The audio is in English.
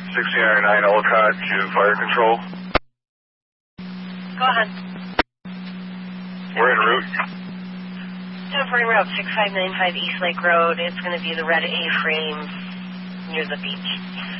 6909 Ellicott to fire control. Go ahead. We're en route. We're en route, 6595 East Lake Road. It's going to be the red A-frame near the beach.